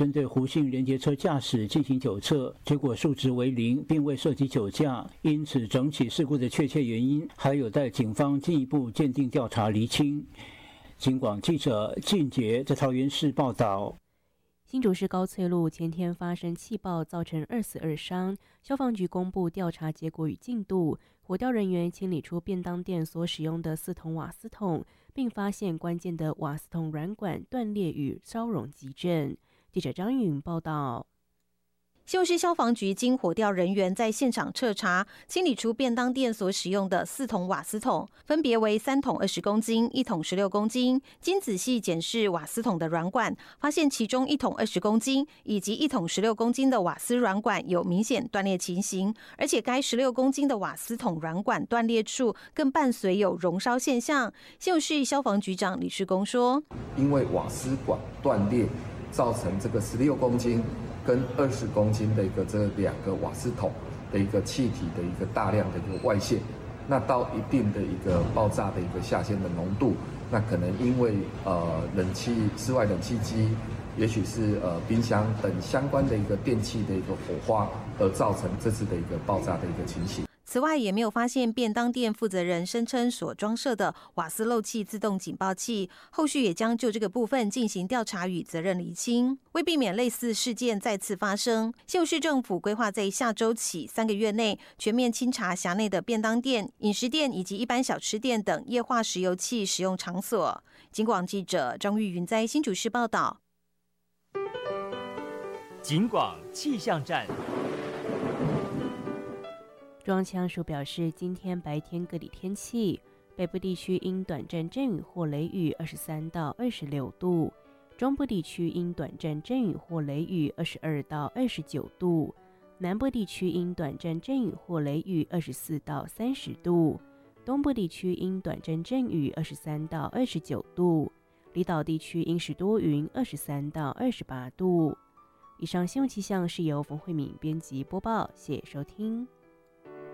针对胡姓联结车驾驶进行酒测，结果数值为0，并未涉及酒驾，因此整起事故的确切原因还有待警方进一步鉴定调查厘清。警广记者靳杰在桃园市报道。 新竹市高翠路前天发生气爆，造成2死2伤。消防局公布调查结果与进度，火调人员清理出便当店所使用的4桶瓦斯桶，并发现关键的瓦斯桶软管断裂与烧熔急震。记者张允报道。 新竹市消防局经火调人员在现场彻查，清理出便当店所使用的4桶瓦斯桶，分别为3桶20公斤、1桶16公斤。经仔细检视瓦斯桶的软管，发现其中1桶20公斤以及1桶16公斤的瓦斯软管有明显断裂情形，而且该16公斤的瓦斯桶软管断裂处更伴随有熔烧现象。新竹市消防局长李世公说：“ 因为瓦斯管断裂，造成这个16公斤。”跟20公斤的这2个瓦斯桶的一个气体的一个大量的一个外泄，那到一定的一个爆炸的一个下限的浓度，那可能因为室外冷气机，也许是冰箱等相关的一个电器的一个火花，而造成这次的一个爆炸的一个情形。 此外，也没有发现便当店负责人声称所装设的瓦斯漏气自动警报器，后续也将就这个部分进行调查与责任厘清。为避免类似事件再次发生，新竹市政府规划在下周起3个月内全面清查辖内的便当店、饮食店以及一般小吃店等液化石油气使用场所。警广记者张玉云在新竹市报道。 警广气象站。 中央气象署表示，今天白天各地天气，北部地区因短暂阵雨或雷雨23到26度，中部地区因短暂阵雨或雷雨22到29度，南部地区因短暂阵雨或雷雨24到30度，东部地区因短暂阵雨23到29度，离岛地区因时多云23到28度。以上新闻气象是由冯慧敏编辑播报，谢谢收听。